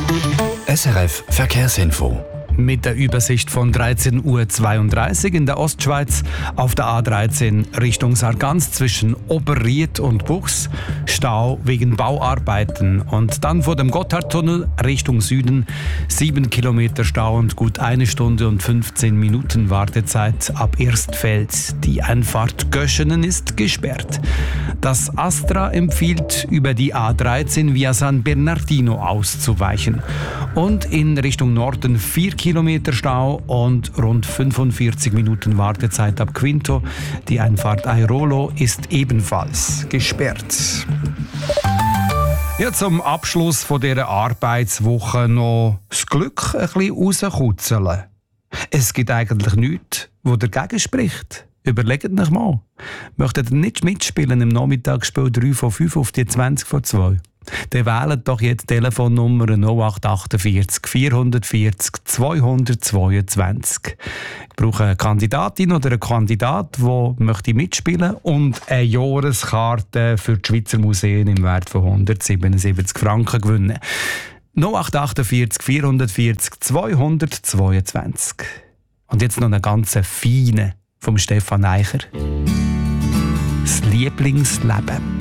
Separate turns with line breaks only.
SRF Verkehrsinfo.
Mit der Übersicht von 13.32 Uhr in der Ostschweiz auf der A13 Richtung Sargans zwischen Oberried und Buchs. Stau wegen Bauarbeiten. Und dann vor dem Gotthardtunnel Richtung Süden 7 Kilometer Stau und gut 1 Stunde und 15 Minuten Wartezeit ab Erstfeld. Die Einfahrt Göschenen ist gesperrt. Das Astra empfiehlt, über die A13 via San Bernardino auszuweichen. Und in Richtung Norden 4 Kilometer Stau und rund 45 Minuten Wartezeit ab Quinto. Die Einfahrt Airolo ist ebenfalls gesperrt. Ja, zum Abschluss von dieser Arbeitswoche noch das Glück ein bisschen rauskutzeln. Es gibt eigentlich nichts, was dagegen spricht. Überlegt euch mal. Möchtet ihr nicht mitspielen im Nachmittagsspiel 3 von 5 auf die 20 von 2? Dann wählt doch jetzt die Telefonnummer 0848 440 222. Ich brauche eine Kandidatin oder einen Kandidat, der möchte mitspielen und eine Jahreskarte für die Schweizer Museen im Wert von 177 Franken gewinnen. 0848 440 222. Und jetzt noch eine ganz feine vom Stefan Eicher. Das Lieblingsleben.